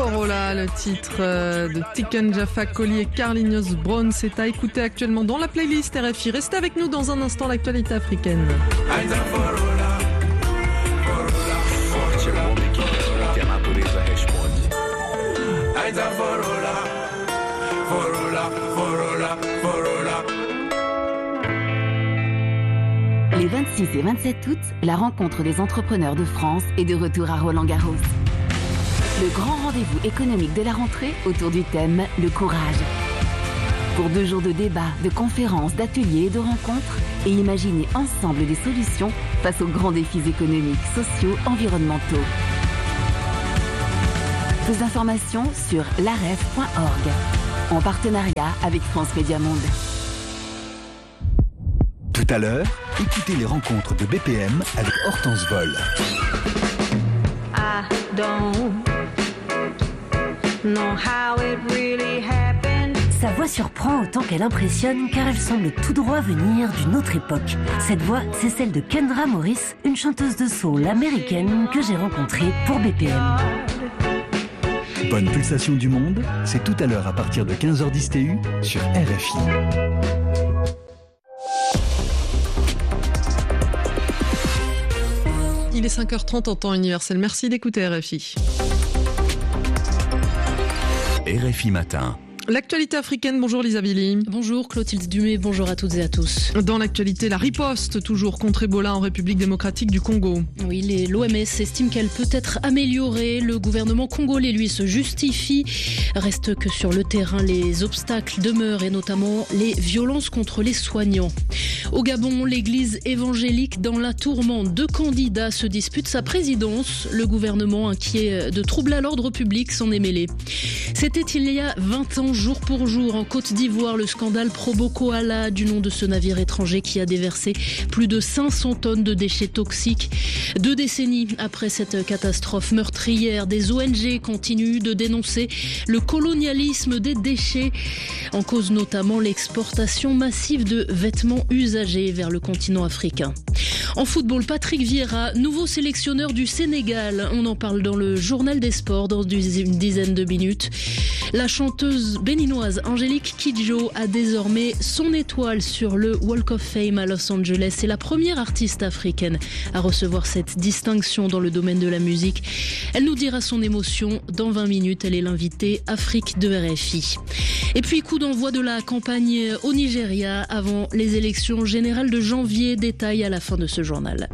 Forola, le titre de Tiken Jaffa Coli et Carlinhos Brown, c'est à écouter actuellement dans la playlist RFI. Restez avec nous dans un instant, l'actualité africaine. Les 26 et 27 août, la rencontre des entrepreneurs de France est de retour à Roland-Garros. Le grand rendez-vous économique de la rentrée autour du thème « Le courage ». Pour 2 jours de débats, de conférences, d'ateliers et de rencontres, et imaginez ensemble des solutions face aux grands défis économiques, sociaux, environnementaux. Plus d'informations sur laref.org, en partenariat avec France Média Monde. Tout à l'heure, écoutez les rencontres de BPM avec Hortense Vol. I don't know how it really happened. Sa voix surprend autant qu'elle impressionne car elle semble tout droit venir d'une autre époque. Cette voix, c'est celle de Kendra Morris, une chanteuse de soul américaine que j'ai rencontrée pour BPM. Bonne pulsation du monde, c'est tout à l'heure à partir de 15h10 TU sur RFI. Il est 5h30 en temps universel. Merci d'écouter RFI. RFI Matin. L'actualité africaine, bonjour Lisa Billy. Bonjour Clotilde Dumais, bonjour à toutes et à tous. Dans l'actualité, la riposte toujours contre Ebola en République démocratique du Congo. Oui, l'OMS estime qu'elle peut être améliorée. Le gouvernement congolais, lui, se justifie. Reste que sur le terrain, les obstacles demeurent et notamment les violences contre les soignants. Au Gabon, l'église évangélique dans la tourmente. 2 candidats se disputent sa présidence. Le gouvernement, inquiet de troubles à l'ordre public, s'en est mêlé. C'était il y a 20 ans. Jour pour jour, en Côte d'Ivoire, le scandale Probo Koala, du nom de ce navire étranger qui a déversé plus de 500 tonnes de déchets toxiques. 2 décennies après cette catastrophe meurtrière, des ONG continuent de dénoncer le colonialisme des déchets, en cause notamment l'exportation massive de vêtements usagés vers le continent africain. En football, Patrick Vieira, nouveau sélectionneur du Sénégal. On en parle dans le journal des sports dans une dizaine de minutes. La chanteuse béninoise Angélique Kidjo a désormais son étoile sur le Walk of Fame à Los Angeles. C'est la première artiste africaine à recevoir cette distinction dans le domaine de la musique. Elle nous dira son émotion dans 20 minutes. Elle est l'invitée Afrique de RFI. Et puis coup d'envoi de la campagne au Nigeria avant les élections générales de janvier. Détail à la fin de ce journal.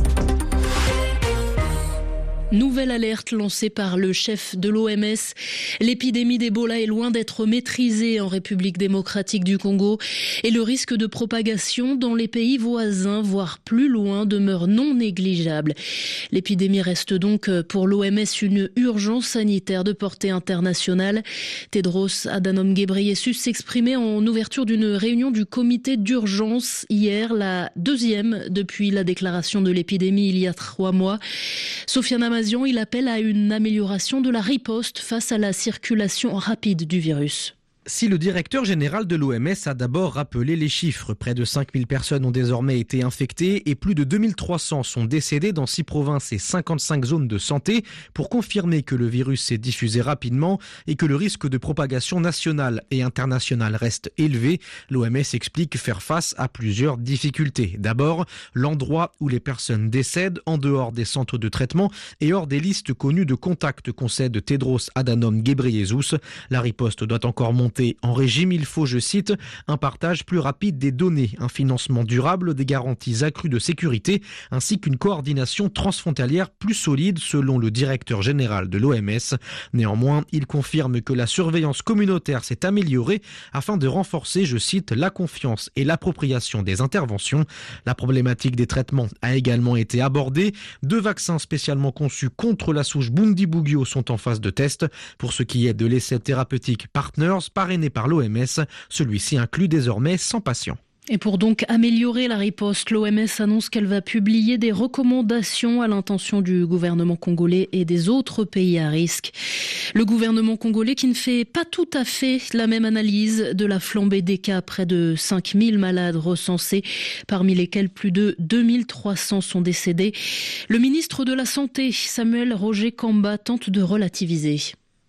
Nouvelle alerte lancée par le chef de l'OMS. L'épidémie d'Ebola est loin d'être maîtrisée en République démocratique du Congo et le risque de propagation dans les pays voisins, voire plus loin, demeure non négligeable. L'épidémie reste donc pour l'OMS une urgence sanitaire de portée internationale. Tedros Adhanom Ghebreyesus s'exprimait en ouverture d'une réunion du comité d'urgence hier, la 2e depuis la déclaration de l'épidémie il y a 3 mois. Sofiane Amazian, il appelle à une amélioration de la riposte face à la circulation rapide du virus. Si le directeur général de l'OMS a d'abord rappelé les chiffres, près de 5000 personnes ont désormais été infectées et plus de 2300 sont décédés dans 6 provinces et 55 zones de santé pour confirmer que le virus s'est diffusé rapidement et que le risque de propagation nationale et internationale reste élevé, l'OMS explique faire face à plusieurs difficultés. D'abord, l'endroit où les personnes décèdent en dehors des centres de traitement et hors des listes connues de contacts, concède Tedros Adhanom Ghebreyesus. La riposte doit encore monter en régime, il faut, je cite, un partage plus rapide des données, un financement durable, des garanties accrues de sécurité, ainsi qu'une coordination transfrontalière plus solide, selon le directeur général de l'OMS. Néanmoins, il confirme que la surveillance communautaire s'est améliorée afin de renforcer, je cite, la confiance et l'appropriation des interventions. La problématique des traitements a également été abordée. 2 vaccins spécialement conçus contre la souche Bundibugyo sont en phase de test. Pour ce qui est de l'essai thérapeutique Partners, parrainé par l'OMS, celui-ci inclut désormais 100 patients. Et pour donc améliorer la riposte, l'OMS annonce qu'elle va publier des recommandations à l'intention du gouvernement congolais et des autres pays à risque. Le gouvernement congolais qui ne fait pas tout à fait la même analyse de la flambée des cas, près de 5000 malades recensés, parmi lesquels plus de 2300 sont décédés. Le ministre de la Santé, Samuel Roger Kamba, tente de relativiser.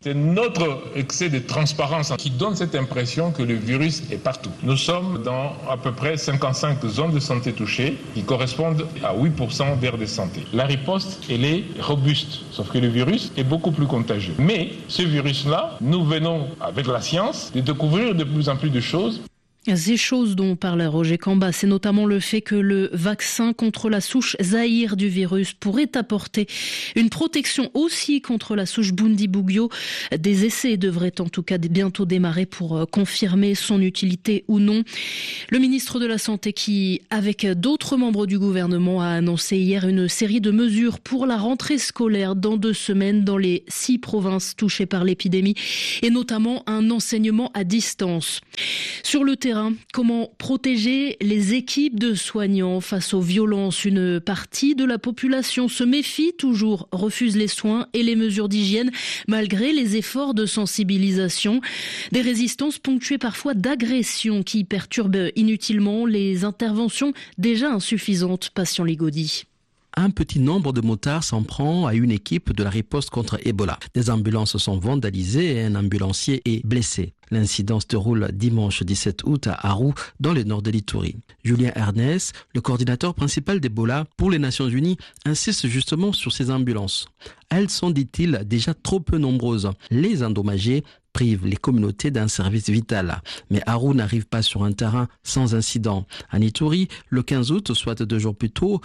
C'est notre excès de transparence qui donne cette impression que le virus est partout. Nous sommes dans à peu près 55 zones de santé touchées qui correspondent à 8% d'aires de santé. La riposte, elle est robuste, sauf que le virus est beaucoup plus contagieux. Mais ce virus-là, nous venons avec la science de découvrir de plus en plus de choses. Ces choses dont parle Roger Kamba, c'est notamment le fait que le vaccin contre la souche Zaïre du virus pourrait apporter une protection aussi contre la souche Bundibugyo. Des essais devraient en tout cas bientôt démarrer pour confirmer son utilité ou non. Le ministre de la Santé qui, avec d'autres membres du gouvernement, a annoncé hier une série de mesures pour la rentrée scolaire dans 2 semaines dans les 6 provinces touchées par l'épidémie et notamment un enseignement à distance. Sur le terrain, comment protéger les équipes de soignants face aux violences? Une partie de la population se méfie toujours, refuse les soins et les mesures d'hygiène malgré les efforts de sensibilisation. Des résistances ponctuées parfois d'agressions qui perturbent inutilement les interventions déjà insuffisantes. Patient Ligodi. Un petit nombre de motards s'en prend à une équipe de la riposte contre Ebola. Des ambulances sont vandalisées et un ambulancier est blessé. L'incident se déroule dimanche 17 août à Arou, dans le nord de l'Ituri. Julien Ernest, le coordinateur principal d'Ebola pour les Nations Unies, insiste justement sur ces ambulances. Elles sont, dit-il, déjà trop peu nombreuses. Les endommagées privent les communautés d'un service vital. Mais Arou n'arrive pas sur un terrain sans incident. À Ituri, le 15 août, soit 2 jours plus tôt,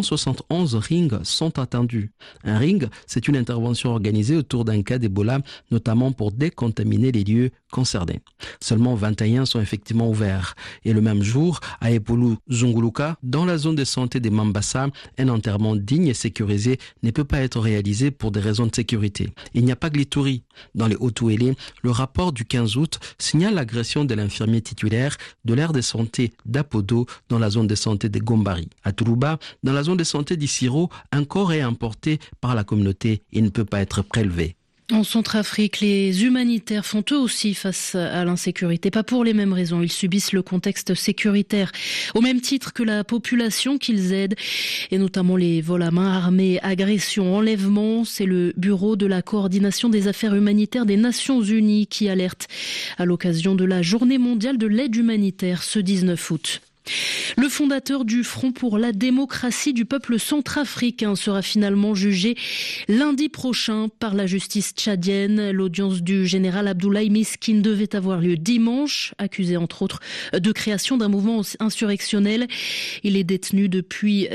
171 rings sont attendus. Un ring, c'est une intervention organisée autour d'un cas d'Ebola, notamment pour décontaminer les lieux concernés. Seulement 21 sont effectivement ouverts. Et le même jour, à Epolu Zunguluka, dans la zone de santé des Mambasa, un enterrement digne et sécurisé ne peut pas être réalisé pour des raisons de sécurité. Il n'y a pas que l'Ituri. Dans les Haut-Touélé, le rapport du 15 août signale l'agression de l'infirmier titulaire de l'aire de santé d'Apodo dans la zone de santé de Gombari. À Toulouba, dans la zone de santé d'Issiro, un corps est emporté par la communauté et ne peut pas être prélevé. En Centrafrique, les humanitaires font eux aussi face à l'insécurité. Pas pour les mêmes raisons. Ils subissent le contexte sécuritaire au même titre que la population qu'ils aident, et notamment les vols à main armée, agressions, enlèvements. C'est le Bureau de la coordination des affaires humanitaires des Nations Unies qui alerte à l'occasion de la Journée mondiale de l'aide humanitaire ce 19 août. Le fondateur du Front pour la démocratie du peuple centrafricain sera finalement jugé lundi prochain par la justice tchadienne. L'audience du général Abdoulaye Miskin devait avoir lieu dimanche, accusé entre autres de création d'un mouvement insurrectionnel. Il est détenu depuis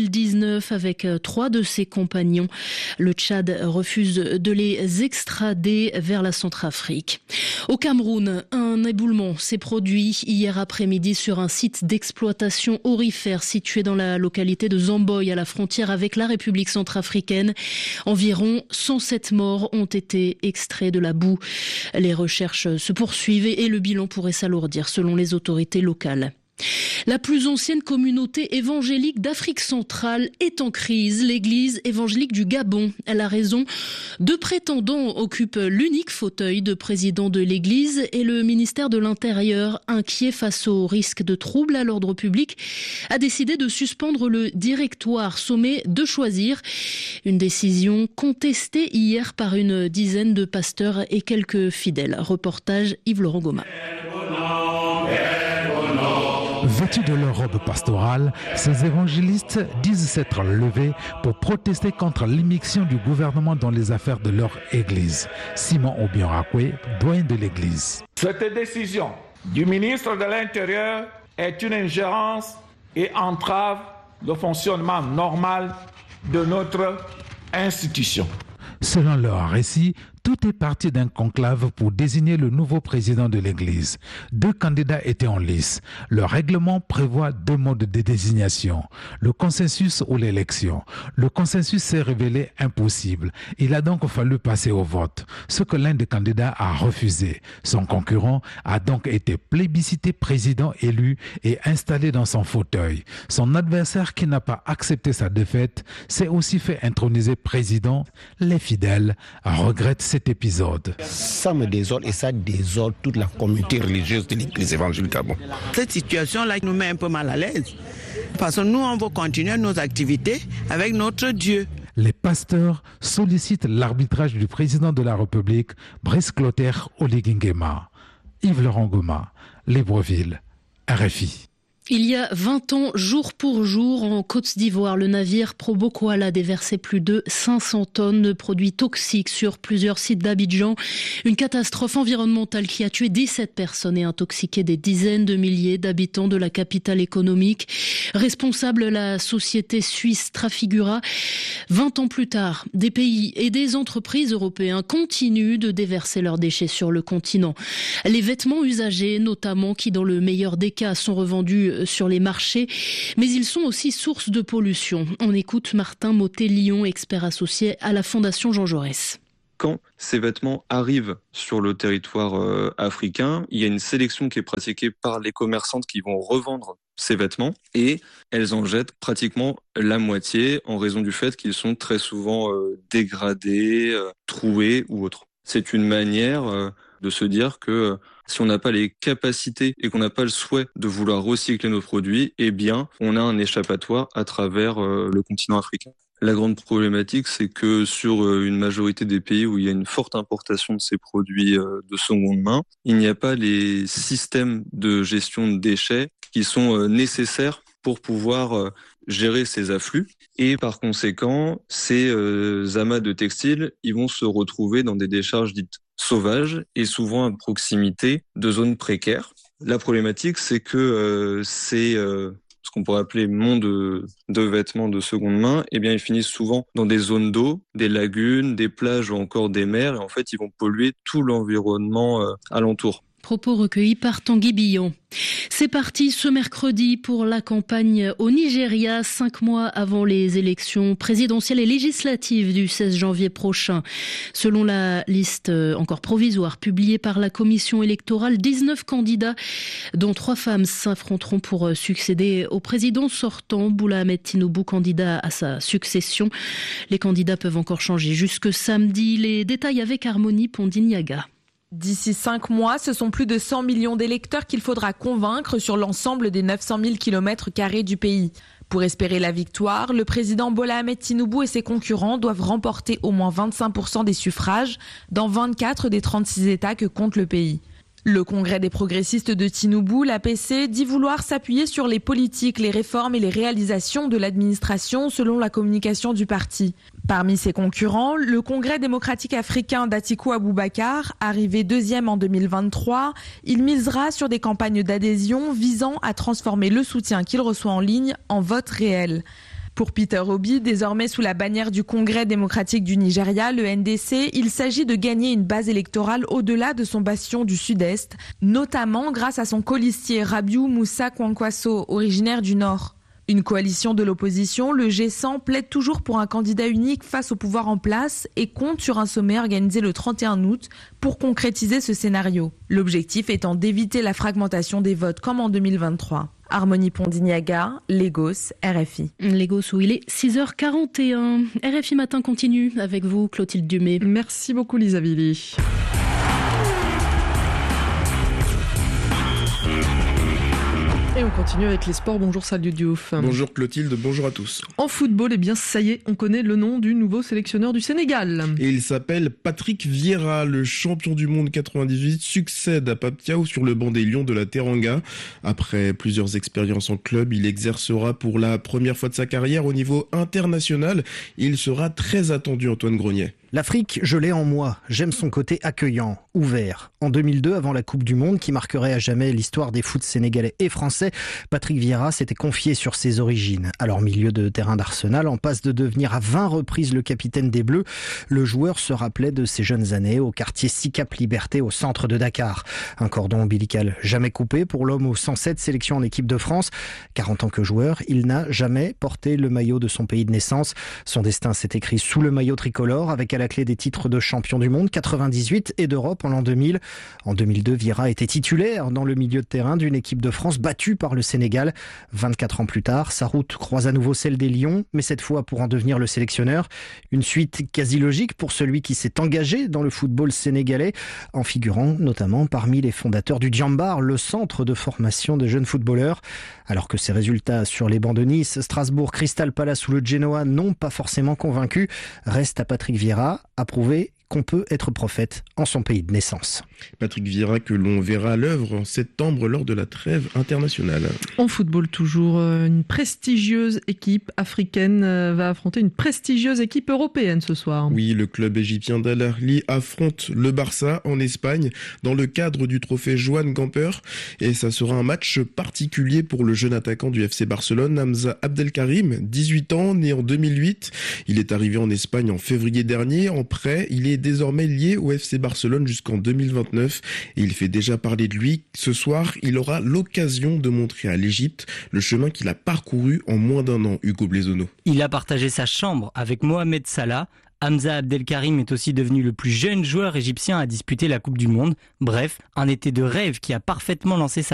2019 avec 3 de ses compagnons. Le Tchad refuse de les extrader vers la Centrafrique. Au Cameroun, un éboulement s'est produit hier après-midi sur un site d'exploitation aurifère situé dans la localité de Zamboy à la frontière avec la République centrafricaine. Environ 107 morts ont été extraits de la boue. Les recherches se poursuivent et le bilan pourrait s'alourdir selon les autorités locales. La plus ancienne communauté évangélique d'Afrique centrale est en crise. L'église évangélique du Gabon. Elle a raison. 2 prétendants occupent l'unique fauteuil de président de l'église et le ministère de l'Intérieur, inquiet face au risque de troubles à l'ordre public, a décidé de suspendre le directoire sommé de choisir. Une décision contestée hier par une dizaine de pasteurs et quelques fidèles. Reportage Yves-Laurent Goma. Vêtus de leur robe pastorale, ces évangélistes disent s'être levés pour protester contre l'immixtion du gouvernement dans les affaires de leur église. Simon Obiorakwe, doyen de l'église. Cette décision du ministre de l'Intérieur est une ingérence et entrave le fonctionnement normal de notre institution. Selon leur récit, tout est parti d'un conclave pour désigner le nouveau président de l'Église. 2 candidats étaient en lice. Le règlement prévoit 2 modes de désignation, le consensus ou l'élection. Le consensus s'est révélé impossible. Il a donc fallu passer au vote, ce que l'un des candidats a refusé. Son concurrent a donc été plébiscité président élu et installé dans son fauteuil. Son adversaire, qui n'a pas accepté sa défaite, s'est aussi fait introniser président. Les fidèles regrettent cet épisode. Ça me désole et ça désole toute la communauté religieuse de l'Église évangélique Gabon. Cette situation-là nous met un peu mal à l'aise parce que nous, on veut continuer nos activités avec notre Dieu. Les pasteurs sollicitent l'arbitrage du président de la République, Brice Clotaire Oligui-Nguema. Yves-Laurent Goma, Libreville, RFI. Il y a 20 ans, jour pour jour, en Côte d'Ivoire, le navire Probo Koala déversait plus de 500 tonnes de produits toxiques sur plusieurs sites d'Abidjan. Une catastrophe environnementale qui a tué 17 personnes et intoxiqué des dizaines de milliers d'habitants de la capitale économique. Responsable, la société suisse Trafigura. 20 ans plus tard, des pays et des entreprises européens continuent de déverser leurs déchets sur le continent. Les vêtements usagés, notamment, qui dans le meilleur des cas sont revendus sur les marchés, mais ils sont aussi source de pollution. On écoute Martin Motet-Lyon, expert associé à la Fondation Jean Jaurès. Quand ces vêtements arrivent sur le territoire africain, il y a une sélection qui est pratiquée par les commerçantes qui vont revendre ces vêtements et elles en jettent pratiquement la moitié en raison du fait qu'ils sont très souvent dégradés, troués ou autres. C'est une manière de se dire que si on n'a pas les capacités et qu'on n'a pas le souhait de vouloir recycler nos produits, eh bien, on a un échappatoire à travers le continent africain. La grande problématique, c'est que sur une majorité des pays où il y a une forte importation de ces produits de seconde main, il n'y a pas les systèmes de gestion de déchets qui sont nécessaires pour pouvoir gérer ces afflux. Et par conséquent, ces amas de textiles, ils vont se retrouver dans des décharges dites sauvages et souvent à proximité de zones précaires. La problématique, c'est que ce qu'on pourrait appeler monts de vêtements de seconde main, eh bien, ils finissent souvent dans des zones d'eau, des lagunes, des plages ou encore des mers. Et en fait, ils vont polluer tout l'environnement alentour. Propos recueillis par Tanguy Billon. C'est parti ce mercredi pour la campagne au Nigeria, 5 mois avant les élections présidentielles et législatives du 16 janvier prochain. Selon la liste encore provisoire publiée par la commission électorale, 19 candidats, dont 3 femmes, s'affronteront pour succéder au président sortant, Bola Ahmed Tinubu, candidat à sa succession. Les candidats peuvent encore changer jusque samedi. Les détails avec Harmonie Pondignaga. D'ici 5 mois, ce sont plus de 100 millions d'électeurs qu'il faudra convaincre sur l'ensemble des 900 000 km² du pays. Pour espérer la victoire, le président Bola Ahmed Tinubu et ses concurrents doivent remporter au moins 25% des suffrages dans 24 des 36 États que compte le pays. Le Congrès des progressistes de Tinubu, l'APC, dit vouloir s'appuyer sur les politiques, les réformes et les réalisations de l'administration selon la communication du parti. Parmi ses concurrents, le Congrès démocratique africain d'Atiku Abubakar, arrivé 2e en 2023, il misera sur des campagnes d'adhésion visant à transformer le soutien qu'il reçoit en ligne en vote réel. Pour Peter Obi, désormais sous la bannière du Congrès démocratique du Nigeria, le NDC, il s'agit de gagner une base électorale au-delà de son bastion du sud-est, notamment grâce à son colistier Rabiu Moussa Kwankwaso, originaire du Nord. Une coalition de l'opposition, le G100, plaide toujours pour un candidat unique face au pouvoir en place et compte sur un sommet organisé le 31 août pour concrétiser ce scénario. L'objectif étant d'éviter la fragmentation des votes comme en 2023. Harmonie Pondignaga, Lagos, RFI. Lagos où il est 6h41. RFI Matin continue avec vous, Clotilde Dumay. Merci beaucoup, Lisa Billy. Et on continue avec les sports. Bonjour Salut Diouf. Bonjour Clotilde, bonjour à tous. En football, eh bien ça y est, on connaît le nom du nouveau sélectionneur du Sénégal. Et il s'appelle Patrick Vieira, le champion du monde 98, succède à Pape Thiaw sur le banc des Lions de la Teranga. Après plusieurs expériences en club, il exercera pour la première fois de sa carrière au niveau international. Il sera très attendu, Antoine Grenier. L'Afrique, je l'ai en moi. J'aime son côté accueillant, ouvert. En 2002, avant la Coupe du Monde, qui marquerait à jamais l'histoire des foot sénégalais et français, Patrick Vieira s'était confié sur ses origines. Alors, milieu de terrain d'Arsenal, en passe de devenir à 20 reprises le capitaine des Bleus, le joueur se rappelait de ses jeunes années au quartier Sicap Liberté, au centre de Dakar. Un cordon ombilical jamais coupé pour l'homme aux 107 sélections en équipe de France. Car en tant que joueur, il n'a jamais porté le maillot de son pays de naissance. Son destin s'est écrit sous le maillot tricolore, avec à la clé des titres de champion du monde 98 et d'Europe en l'an 2000. En 2002, Vieira était titulaire dans le milieu de terrain d'une équipe de France battue par le Sénégal. 24 ans plus tard, sa route croise à nouveau celle des Lions, mais cette fois pour en devenir le sélectionneur. Une suite quasi logique pour celui qui s'est engagé dans le football sénégalais, en figurant notamment parmi les fondateurs du Djambar, le centre de formation des jeunes footballeurs. Alors que ses résultats sur les bancs de Nice, Strasbourg, Crystal Palace ou le Genoa n'ont pas forcément convaincu, reste à Patrick Vieira à prouver qu'on peut être prophète en son pays de naissance. Patrick Vieira que l'on verra à l'œuvre en septembre lors de la trêve internationale. En football toujours, une prestigieuse équipe africaine va affronter une prestigieuse équipe européenne ce soir. Oui, le club égyptien d'Al Ahly affronte le Barça en Espagne dans le cadre du trophée Joan Gamper. Et ça sera un match particulier pour le jeune attaquant du FC Barcelone, Hamza Abdelkarim, 18 ans, né en 2008. Il est arrivé en Espagne en février dernier en prêt. Il est désormais lié au FC Barcelone jusqu'en 2029 et il fait déjà parler de lui. Ce soir, il aura l'occasion de montrer à l'Égypte le chemin qu'il a parcouru en moins d'un an, Hugo Blesonneau. Il a partagé sa chambre avec Mohamed Salah. Hamza Abdelkarim est aussi devenu le plus jeune joueur égyptien à disputer la Coupe du Monde. Bref, un été de rêve qui a parfaitement lancé sa